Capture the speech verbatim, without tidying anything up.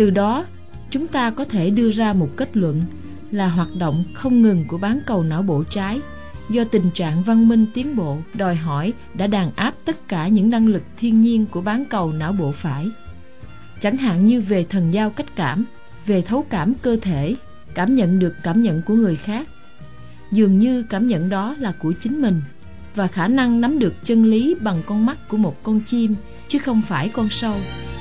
Từ đó, chúng ta có thể đưa ra một kết luận là hoạt động không ngừng của bán cầu não bộ trái do tình trạng văn minh tiến bộ đòi hỏi đã đàn áp tất cả những năng lực thiên nhiên của bán cầu não bộ phải. Chẳng hạn như về thần giao cách cảm, về thấu cảm cơ thể, cảm nhận được cảm nhận của người khác. Dường như cảm nhận đó là của chính mình, và khả năng nắm được chân lý bằng con mắt của một con chim chứ không phải con sâu